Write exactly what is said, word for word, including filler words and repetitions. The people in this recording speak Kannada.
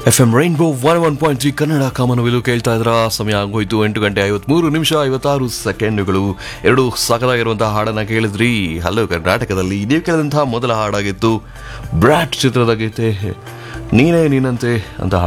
F M rainbow one one point three Kannada ಕಾಮನವಿಲು ಕೇಳ್ತಾ ಇದ್ರ ಸಮಯ ಆಗೋಯ್ತು ಎಂಟು ಗಂಟೆ ಐವತ್ಮೂರು ನಿಮಿಷ ಐವತ್ತಾರು ಸೆಕೆಂಡುಗಳು. ಎರಡು ಸಾಕದಾಗಿರುವಂತಹ ಹಾಡನ್ನ ಕೇಳಿದ್ರಿ. ಹಲೋ ಕರ್ನಾಟಕದಲ್ಲಿ ನೀವು ಕೇಳಿದಂತಹ ಮೊದಲ ಹಾಡಾಗಿತ್ತು ಬ್ರಾಟ್ ಚಿತ್ರದ ಗೀತೆ ನೀನೇ ನೀನಂತೆ ಅಂತ.